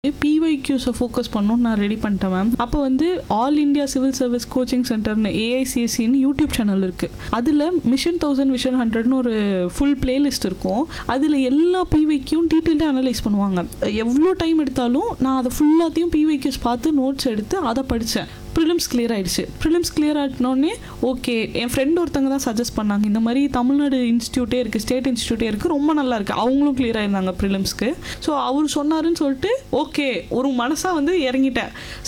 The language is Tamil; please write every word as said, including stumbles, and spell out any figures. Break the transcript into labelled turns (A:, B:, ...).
A: பிஒய்க்யூஸை ஃபோக்கஸ் பண்ணணும்னு நான் ரெடி பண்ணிட்டேன் மேம். அப்போ வந்து all India civil service coaching சென்டர்னு ஏஐசிஎஸ்சின்னு YouTube channel இருக்குது. அதில் மிஷன் தௌசண்ட் விஷன் ஹண்ட்ரட்னு ஒரு ஃபுல் பிளேலிஸ்ட் இருக்கும். அதில் எல்லா பிஒய்க்கும் டீட்டெயில்டாக அனலைஸ் பண்ணுவாங்க. எவ்வளோ டைம் எடுத்தாலும் நான் அதை ஃபுல்லாத்தையும் பிஒய்க்யூஸ் பார்த்து நோட்ஸ் எடுத்து அதை படித்தேன். ப்ரிலிம்ஸ் கிளியர் ஆகிடுச்சு. ப்ரிலிம்ஸ் கிளியர் ஆகிட்டோடனே ஓகே, என் ஃப்ரெண்ட் ஒருத்தங்க தான் சஜஸ்ட் பண்ணாங்க, இந்த மாதிரி தமிழ்நாடு இன்ஸ்டியூட்டே இருக்குது, ஸ்டேட் இன்ஸ்டியூட்டே இருக்குது, ரொம்ப நல்லா இருக்குது. அவங்களும் கிளியர் ஆகிருந்தாங்க ப்ரிலிம்ஸ்க்கு. ஸோ அவர் சொன்னாருன்னு சொல்லிட்டு ஓகே ஒரு மனசாக வந்து இறங்கிட்டேன்.